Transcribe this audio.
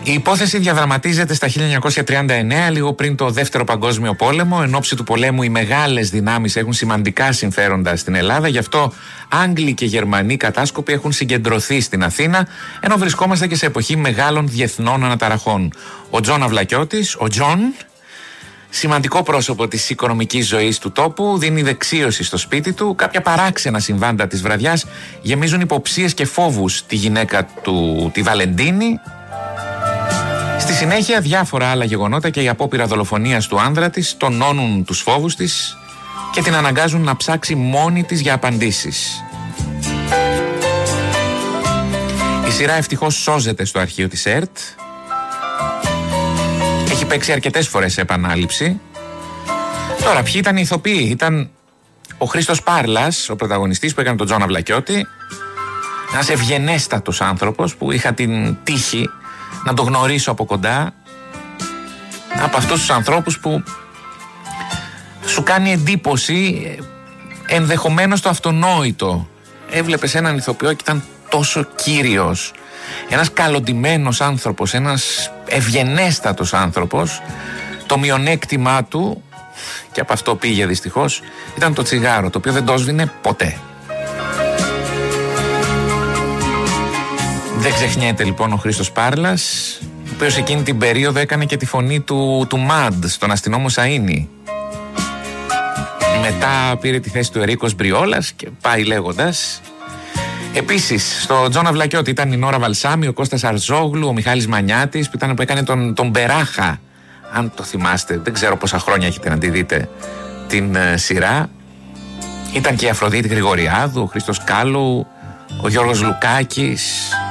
Η υπόθεση διαδραματίζεται στα 1939, λίγο πριν το Δεύτερο Παγκόσμιο Πόλεμο. Εν ώψη του πολέμου οι μεγάλες δυνάμεις έχουν σημαντικά συμφέροντα στην Ελλάδα. Γι' αυτό Άγγλοι και Γερμανοί κατάσκοποι έχουν συγκεντρωθεί στην Αθήνα, ενώ βρισκόμαστε και σε εποχή μεγάλων διεθνών αναταραχών. Ο Τζον Αυλακιώτης, ο Τζον, σημαντικό πρόσωπο της οικονομικής ζωής του τόπου, δίνει δεξίωση στο σπίτι του. Κάποια παράξενα συμβάντα της βραδιάς γεμίζουν υποψίες και φόβους τη γυναίκα του, τη Βαλεντίνη. Στη συνέχεια, διάφορα άλλα γεγονότα και η απόπειρα δολοφονίας του άνδρα της τονώνουν τους φόβους της και την αναγκάζουν να ψάξει μόνη της για απαντήσεις. Η σειρά ευτυχώς σώζεται στο αρχείο της ΕΡΤ. Έχει παίξει αρκετές φορές σε επανάληψη. Τώρα, ποιοι ήταν οι ηθοποιοί? Ήταν ο Χρήστος Πάρλας, ο πρωταγωνιστής που έκανε τον Τζον Αυλακιώτη. Ένας ευγενέστατος άνθρωπος που είχα την τύχη να το γνωρίσω από κοντά, από αυτούς τους ανθρώπους που σου κάνει εντύπωση ενδεχομένως το αυτονόητο. Έβλεπες έναν ηθοποιό και ήταν τόσο κύριος, ένας καλοντημένος άνθρωπος, ένας ευγενέστατος άνθρωπος. Το μειονέκτημά του, και από αυτό πήγε δυστυχώς, ήταν το τσιγάρο, το οποίο δεν το σβήνε ποτέ. Δεν ξεχνιέται λοιπόν ο Χρήστος Πάρλας, ο οποίος εκείνη την περίοδο έκανε και τη φωνή του Μαντ στον Αστυνόμο Σαΐνη. Μετά πήρε τη θέση του Ερίκος Μπριόλας και πάει λέγοντας. Επίσης, στο Τζον Αυλακιώτη ήταν η Νόρα Βαλσάμι, ο Κώστας Αρζόγλου, ο Μιχάλης Μανιάτης που έκανε τον Μπεράχα. Αν το θυμάστε, δεν ξέρω πόσα χρόνια έχετε να τη δείτε την σειρά. Ήταν και η Αφροδίτη Γρηγοριάδου, ο Χρήστος Κάλου, ο Γιώργος Λουκάκης.